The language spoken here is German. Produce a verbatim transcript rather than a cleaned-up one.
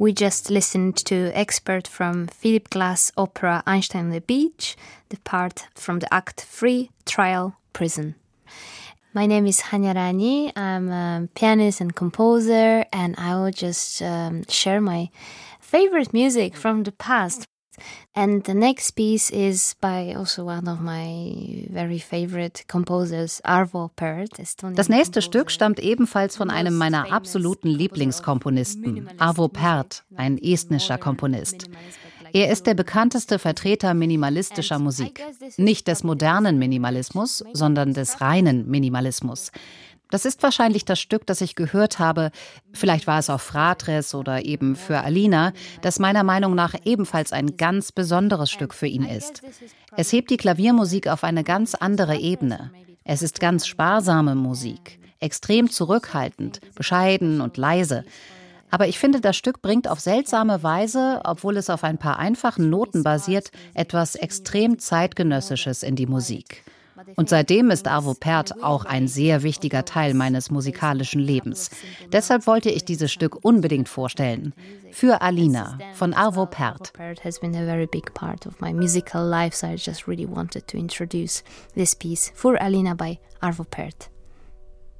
We just listened to Expert from Philip Glass opera Einstein on the Beach, the part from the act Free Trial Prison. My name is Hanya Rani. I'm a pianist and composer, and I will just um, share my favorite music from the past. And the next piece is by also one of my very favorite composers, Arvo Pärt. Das nächste Stück stammt ebenfalls von einem meiner absoluten Lieblingskomponisten, Arvo Pärt, ein estnischer Komponist. Er ist der bekannteste Vertreter minimalistischer Musik. Nicht des modernen Minimalismus, sondern des reinen Minimalismus. Das ist wahrscheinlich das Stück, das ich gehört habe, vielleicht war es auf Fratres oder eben für Alina, das meiner Meinung nach ebenfalls ein ganz besonderes Stück für ihn ist. Es hebt die Klaviermusik auf eine ganz andere Ebene. Es ist ganz sparsame Musik, extrem zurückhaltend, bescheiden und leise. Aber ich finde, das Stück bringt auf seltsame Weise, obwohl es auf ein paar einfachen Noten basiert, etwas extrem Zeitgenössisches in die Musik. Und seitdem ist Arvo Pärt auch ein sehr wichtiger Teil meines musikalischen Lebens. Deshalb wollte ich dieses Stück unbedingt vorstellen. Für Alina von Arvo Pärt. Pärt has been a very big part of my musical life, so I just really wanted to introduce this piece for Alina by Arvo Pärt.